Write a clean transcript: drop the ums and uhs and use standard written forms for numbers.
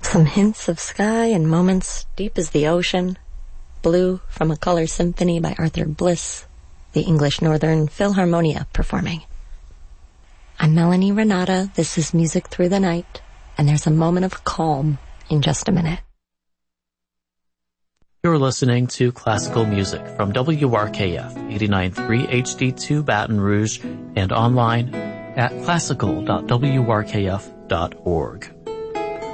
Some hints of sky and moments deep as the ocean. Blue from a Color Symphony by Arthur Bliss, the English Northern Philharmonia performing. I'm Melanie Renata. This is Music Through the Night, and there's a moment of calm in just a minute. You're listening to classical music from WRKF 89.3 HD2 Baton Rouge and online at classical.wrkf.org.